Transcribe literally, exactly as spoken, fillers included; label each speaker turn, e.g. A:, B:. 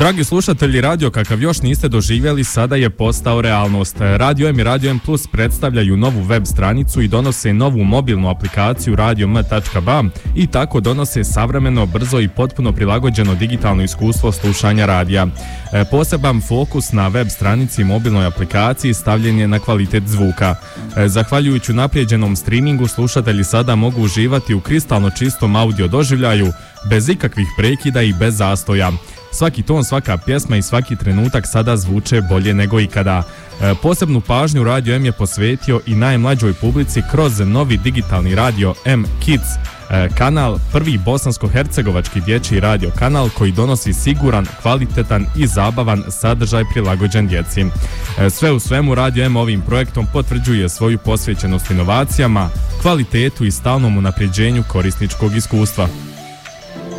A: Dragi slušatelji, radio kakav još niste doživjeli sada je postao realnost. Radio M i Radio M Plus predstavljaju novu web stranicu i donose novu mobilnu aplikaciju radio m tačka b a i tako donose savremeno, brzo i potpuno prilagođeno digitalno iskustvo slušanja radija. Poseban fokus na web stranici i mobilnoj aplikaciji stavljen je na kvalitet zvuka. Zahvaljujući naprijeđenom streamingu, slušatelji sada mogu uživati u kristalno čistom audio doživljaju, bez ikakvih prekida i bez zastoja. Svaki ton, svaka pjesma i svaki trenutak sada zvuče bolje nego ikada. E, posebnu pažnju Radio M je posvetio i najmlađoj publici kroz novi digitalni radio M Kids e, kanal, prvi bosansko-hercegovački dječji radio kanal koji donosi siguran, kvalitetan i zabavan sadržaj prilagođen djeci. E, sve u svemu Radio M ovim projektom potvrđuje svoju posvećenost inovacijama, kvalitetu i stalnom unapređenju korisničkog iskustva.